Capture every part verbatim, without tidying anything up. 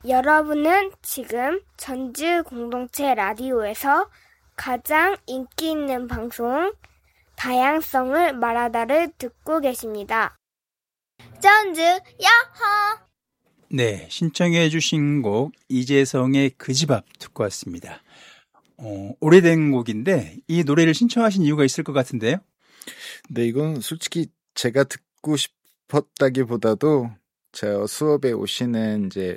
여러분은 지금 전주 공동체 라디오에서 가장 인기 있는 방송 다양성을 말하다를 듣고 계십니다. 전주 야호! 네, 신청해 주신 곡 이재성의 그 집 앞 듣고 왔습니다. 어, 오래된 곡인데 이 노래를 신청하신 이유가 있을 것 같은데요? 네, 이건 솔직히 제가 듣고 싶었다기보다도 저 수업에 오시는 이제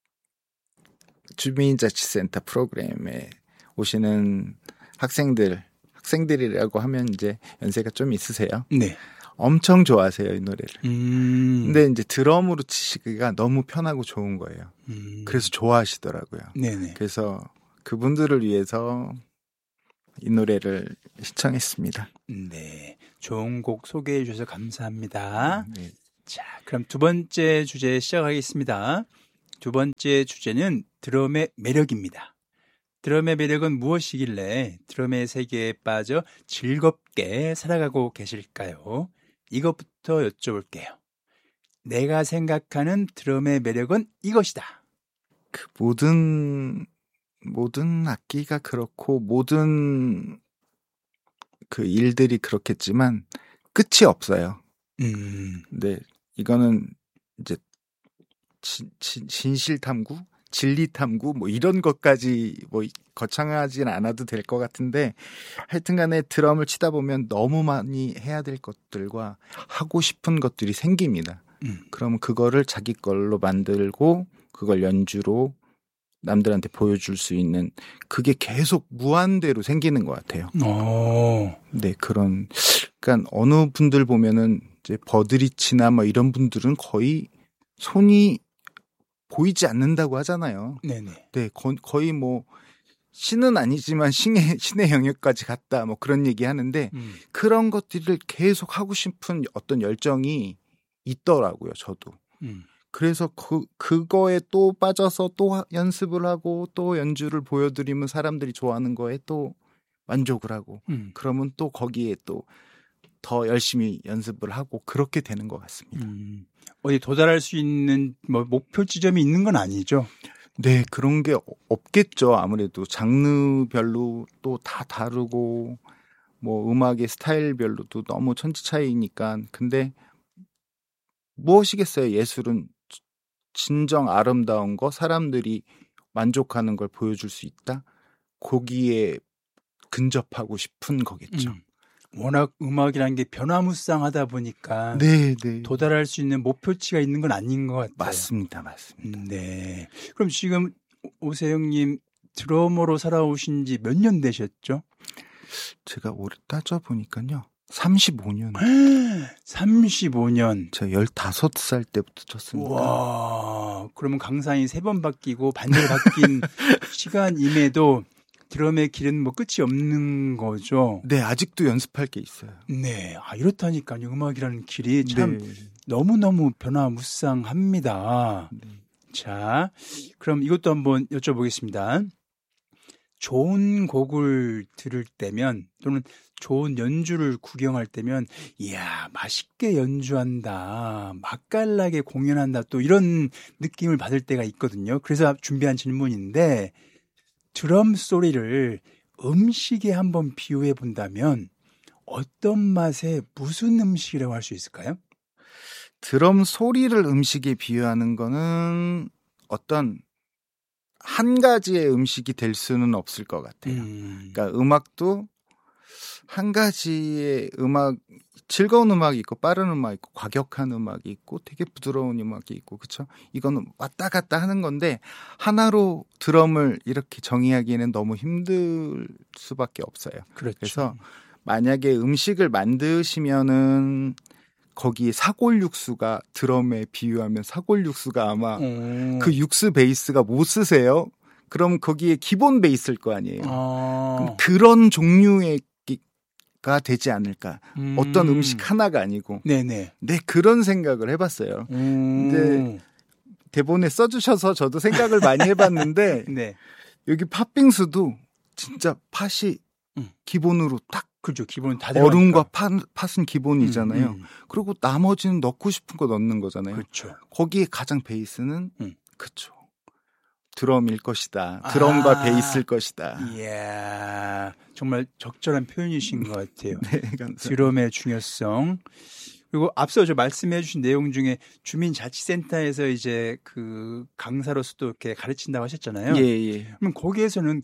주민자치센터 프로그램에 오시는 학생들, 학생들이라고 하면 이제 연세가 좀 있으세요. 네. 엄청 좋아하세요, 이 노래를. 음. 근데 이제 드럼으로 치시기가 너무 편하고 좋은 거예요. 음. 그래서 좋아하시더라고요. 네네. 그래서 그분들을 위해서 이 노래를 신청했습니다. 네. 좋은 곡 소개해 주셔서 감사합니다. 네. 자, 그럼 두 번째 주제 시작하겠습니다. 두 번째 주제는 드럼의 매력입니다. 드럼의 매력은 무엇이길래 드럼의 세계에 빠져 즐겁게 살아가고 계실까요? 이것부터 여쭤볼게요. 내가 생각하는 드럼의 매력은 이것이다. 그 모든 모든 악기가 그렇고 모든 그 일들이 그렇겠지만 끝이 없어요. 음. 근데 이거는 이제 진, 진, 진실 탐구, 진리 탐구 뭐 이런 것까지 뭐 거창하진 않아도 될 것 같은데 하여튼간에 드럼을 치다 보면 너무 많이 해야 될 것들과 하고 싶은 것들이 생깁니다. 음. 그러면 그거를 자기 걸로 만들고 그걸 연주로 남들한테 보여줄 수 있는 그게 계속 무한대로 생기는 것 같아요. 오. 네, 그런 그러니까 어느 분들 보면은 이제 버드리치나 뭐 이런 분들은 거의 손이 보이지 않는다고 하잖아요. 네네. 네, 거, 거의 뭐 신은 아니지만 신의 신의 영역까지 갔다 뭐 그런 얘기 하는데 음. 그런 것들을 계속 하고 싶은 어떤 열정이 있더라고요, 저도. 음. 그래서 그 그거에 또 빠져서 또 연습을 하고 또 연주를 보여드리면 사람들이 좋아하는 거에 또 만족을 하고 음. 그러면 또 거기에 또 더 열심히 연습을 하고 그렇게 되는 것 같습니다. 음. 어디 도달할 수 있는 뭐 목표 지점이 있는 건 아니죠? 네, 그런 게 없겠죠. 아무래도 장르별로 또 다 다르고 뭐 음악의 스타일별로도 너무 천지 차이니까. 근데 무엇이겠어요? 예술은 진정 아름다운 거, 사람들이 만족하는 걸 보여줄 수 있다. 거기에 근접하고 싶은 거겠죠. 음. 워낙 음악이라는 게 변화무쌍하다 보니까 네, 네. 도달할 수 있는 목표치가 있는 건 아닌 것 같아요. 맞습니다, 맞습니다. 음, 네. 그럼 지금 오세영님 드러머로 살아오신 지 몇 년 되셨죠? 제가 올해 따져보니까요. 삼십오 년. 삼십오 년. 제가 열다섯 살 때부터 쳤습니다. 와, 그러면 강산이 세 번 바뀌고 반대로 바뀐 시간임에도 드럼의 길은 뭐 끝이 없는 거죠. 네, 아직도 연습할 게 있어요. 네, 아, 이렇다니까요. 음악이라는 길이 참 네. 너무너무 변화무쌍합니다. 네. 자, 그럼 이것도 한번 여쭤보겠습니다. 좋은 곡을 들을 때면 또는 좋은 연주를 구경할 때면 이야, 맛있게 연주한다, 맛깔나게 공연한다, 또 이런 느낌을 받을 때가 있거든요. 그래서 준비한 질문인데 드럼 소리를 음식에 한번 비유해 본다면 어떤 맛의 무슨 음식이라고 할 수 있을까요? 드럼 소리를 음식에 비유하는 거는 어떤 한 가지의 음식이 될 수는 없을 것 같아요. 음. 그러니까 음악도 한 가지의 음악, 즐거운 음악이 있고 빠른 음악이 있고 과격한 음악이 있고 되게 부드러운 음악이 있고 그렇죠? 이거는 왔다 갔다 하는 건데 하나로 드럼을 이렇게 정의하기에는 너무 힘들 수밖에 없어요. 그렇죠. 그래서 만약에 음식을 만드시면은 거기에 사골육수가 드럼에 비유하면 사골육수가 아마 오. 그 육수 베이스가 못 쓰세요? 그럼 거기에 기본 베이스일 거 아니에요. 아. 그럼 그런 종류의 가 되지 않을까. 음. 어떤 음식 하나가 아니고. 네네. 네, 그런 생각을 해봤어요. 음. 근데 대본에 써주셔서 저도 생각을 많이 해봤는데 네. 여기 팥빙수도 진짜 팥이 음. 기본으로 딱 그죠. 기본 다 얼음과 팥, 팥은 기본이잖아요. 음, 음. 그리고 나머지는 넣고 싶은 거 넣는 거잖아요. 그렇죠. 거기에 가장 베이스는 음. 그쵸. 드럼일 것이다. 드럼과 아, 베이스일 것이다. 이야, 정말 적절한 표현이신 것 같아요. 네, 감사합니다. 드럼의 중요성. 그리고 앞서 저 말씀해 주신 내용 중에 주민자치센터에서 이제 그 강사로서도 이렇게 가르친다고 하셨잖아요. 예, 예. 그럼 거기에서는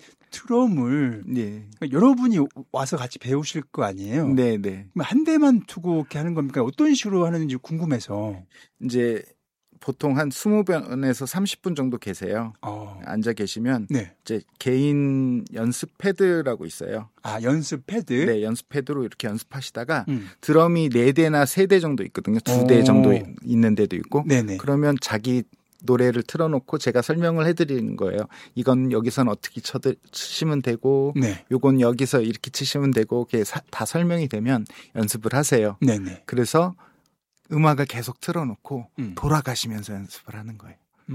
드럼을 예. 여러분이 와서 같이 배우실 거 아니에요? 네, 네. 그럼 한 대만 두고 이렇게 하는 겁니까? 어떤 식으로 하는지 궁금해서. 이제 보통 한 이십 분에서 삼십 분 정도 계세요. 어. 앉아 계시면 네. 이제 개인 연습 패드라고 있어요. 아, 연습 패드? 네, 연습 패드로 이렇게 연습하시다가 음. 드럼이 네 대나 세 대 정도 있거든요. 두 대 오. 정도 있는 데도 있고. 네네. 그러면 자기 노래를 틀어놓고 제가 설명을 해드리는 거예요. 이건 여기선 어떻게 쳐드, 치시면 되고, 네. 요건 여기서 이렇게 치시면 되고, 그게 사, 다 설명이 되면 연습을 하세요. 네네. 그래서 음악을 계속 틀어놓고 음. 돌아가시면서 연습을 하는 거예요.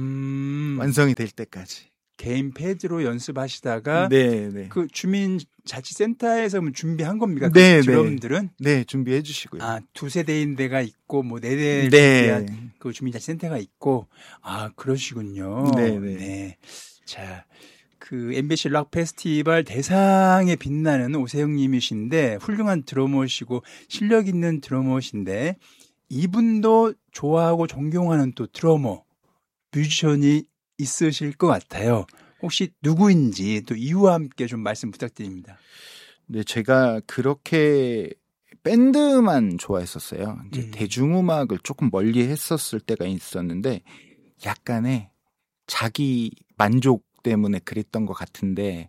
음. 완성이 될 때까지. 개인 패드로 연습하시다가 네, 네. 그 주민자치센터에서 준비한 겁니까? 네, 그 드럼들은? 네, 준비해 주시고요. 아, 두세 대인 데가 있고, 뭐, 네 대 네. 준비한 그 주민자치센터가 있고, 아, 그러시군요. 네, 네. 자, 그 엠비씨 락 페스티벌 대상에 빛나는 오세영 님이신데, 훌륭한 드러머시고, 실력 있는 드러머신데, 이분도 좋아하고 존경하는 또 드러머, 뮤지션이 있으실 것 같아요. 혹시 누구인지 또 이유와 함께 좀 말씀 부탁드립니다. 네, 제가 그렇게 밴드만 좋아했었어요. 이제 음. 대중음악을 조금 멀리 했었을 때가 있었는데 약간의 자기 만족 때문에 그랬던 것 같은데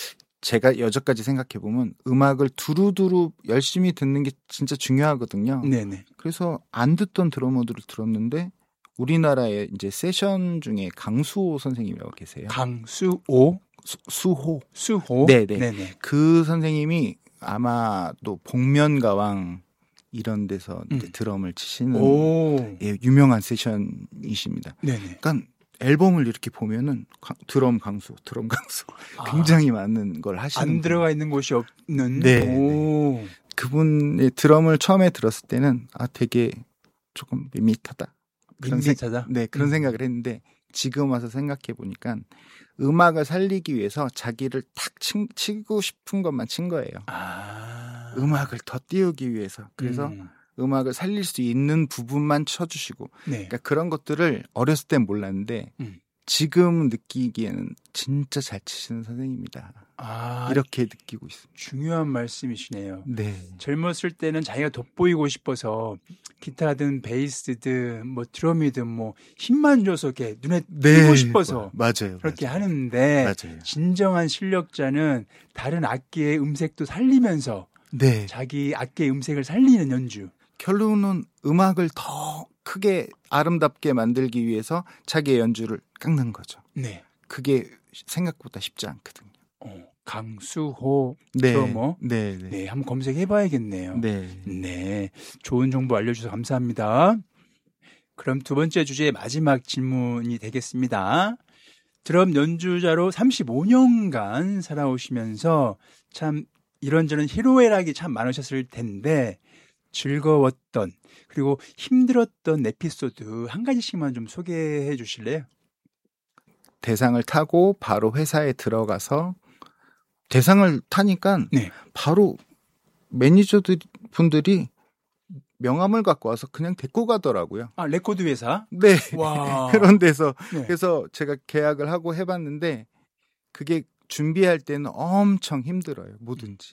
제가 여태까지 생각해 보면 음악을 두루두루 열심히 듣는 게 진짜 중요하거든요. 네네. 그래서 안 듣던 드러머들을 들었는데 우리나라에 이제 세션 중에 강수호 선생님이라고 계세요. 강수호? 수, 수호. 수호? 네네. 네네. 그 선생님이 아마 또 복면가왕 이런 데서 음. 이제 드럼을 치시는 오. 예, 유명한 세션이십니다. 네네. 그러니까 앨범을 이렇게 보면은 가, 드럼 강수, 드럼 강수 아, 굉장히 많은 걸 하시는 안 들어가 있는 곳이 없는. 네, 오. 그분의 드럼을 처음에 들었을 때는 아 되게 조금 밋밋하다. 그런 밋밋하다. 생, 네, 그런 음. 생각을 했는데 지금 와서 생각해 보니까 음악을 살리기 위해서 자기를 탁 치, 치고 싶은 것만 친 거예요. 아. 음악을 더 띄우기 위해서. 그래서 음. 음악을 살릴 수 있는 부분만 쳐주시고. 네. 그러니까 그런 것들을 어렸을 땐 몰랐는데 음. 지금 느끼기에는 진짜 잘 치시는 선생님이다. 아. 이렇게 느끼고 있습니다. 중요한 말씀이시네요. 네. 젊었을 때는 자기가 돋보이고 싶어서 기타든 베이스든 뭐 드럼이든 뭐 힘만 줘서 이렇게 눈에 띄고 싶어서 맞아요. 그렇게 맞아요. 하는데 맞아요. 진정한 실력자는 다른 악기의 음색도 살리면서 네. 자기 악기의 음색을 살리는 연주. 결론은 음악을 더 크게 아름답게 만들기 위해서 자기의 연주를 깎는 거죠. 네. 그게 생각보다 쉽지 않거든요. 어, 강수호 네. 드러머. 네. 네. 네, 한번 검색해봐야겠네요. 네. 네, 좋은 정보 알려주셔서 감사합니다. 그럼 두 번째 주제의 마지막 질문이 되겠습니다. 드럼 연주자로 삼십오 년간 살아오시면서 참 이런저런 희로애락이 참 많으셨을 텐데 즐거웠던 그리고 힘들었던 에피소드 한 가지씩만 좀 소개해 주실래요? 대상을 타고 바로 회사에 들어가서 대상을 타니까 네. 바로 매니저들 분들이 명함을 갖고 와서 그냥 데리고 가더라고요. 아, 레코드 회사? 네. 와. 그런 데서 네. 그래서 제가 계약을 하고 해봤는데 그게 준비할 때는 엄청 힘들어요. 뭐든지.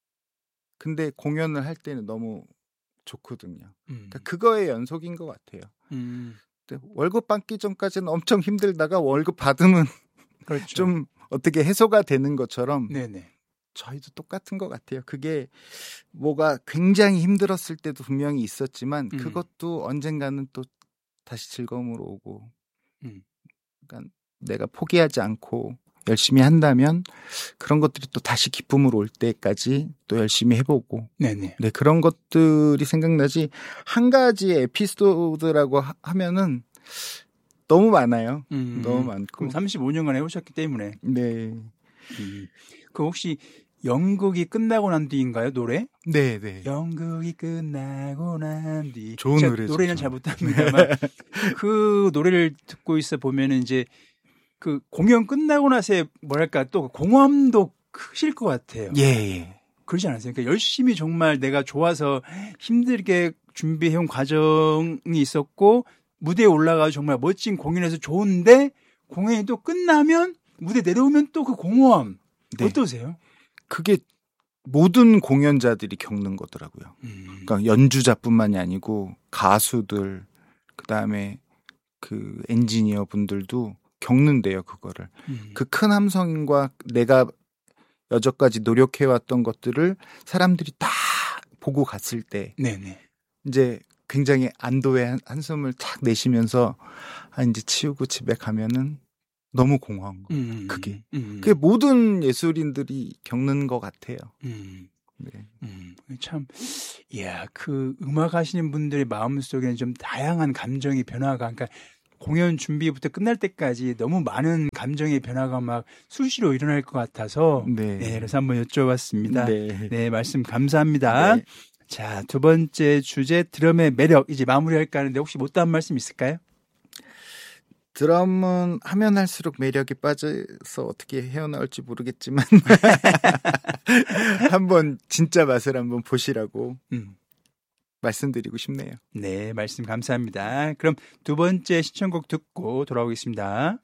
근데 공연을 할 때는 너무 좋거든요. 음. 그러니까 그거의 연속인 것 같아요. 음. 월급 받기 전까지는 엄청 힘들다가 월급 받으면 그렇죠. 좀 어떻게 해소가 되는 것처럼 네네. 저희도 똑같은 것 같아요. 그게 뭐가 굉장히 힘들었을 때도 분명히 있었지만 음. 그것도 언젠가는 또 다시 즐거움으로 오고 음. 그러니까 내가 포기하지 않고 열심히 한다면 그런 것들이 또 다시 기쁨으로 올 때까지 또 열심히 해보고 네네. 네 그런 것들이 생각나지 한 가지의 에피소드라고 하, 하면은 너무 많아요. 음. 너무 많고 그럼 삼십오 년간 해오셨기 때문에. 네. 음. 그 혹시 연극이 끝나고 난 뒤인가요, 노래? 네, 네. 연극이 끝나고 난 뒤. 좋은 제가 노래죠. 노래는 잘 못합니다만 그 노래를 듣고 있어 보면은 이제 그 공연 끝나고 나서 뭐랄까 또 공허함도 크실 것 같아요. 예, 예. 그러지 않으세요? 그러니까 열심히 정말 내가 좋아서 힘들게 준비해온 과정이 있었고 무대에 올라가서 정말 멋진 공연에서 좋은데 공연이 또 끝나면 무대 내려오면 또 그 공허함 네. 어떠세요? 그게 모든 공연자들이 겪는 거더라고요. 음. 그러니까 연주자뿐만이 아니고 가수들 그다음에 그 엔지니어 분들도 겪는데요, 그거를. 음. 그 큰 함성과 내가 여태까지 노력해왔던 것들을 사람들이 다 보고 갔을 때 네네. 이제 굉장히 안도의 한숨을 탁 내쉬면서 아, 이제 치우고 집에 가면은 너무 공허한 거. 음. 그게. 음. 그게 모든 예술인들이 겪는 것 같아요. 음. 네. 음. 참, 이야, 그 음악 하시는 분들의 마음속에는 좀 다양한 감정의 변화가, 그러니까 공연 준비부터 끝날 때까지 너무 많은 감정의 변화가 막 수시로 일어날 것 같아서 네. 네, 그래서 한번 여쭤봤습니다. 네. 네, 말씀 감사합니다. 네. 자, 두 번째 주제 드럼의 매력 이제 마무리할까 하는데 혹시 못다한 말씀 있을까요? 드럼은 하면 할수록 매력이 빠져서 어떻게 헤어나올지 모르겠지만 한번 진짜 맛을 한번 보시라고 음. 말씀드리고 싶네요. 네, 말씀 감사합니다. 그럼 두 번째 시청곡 듣고 돌아오겠습니다.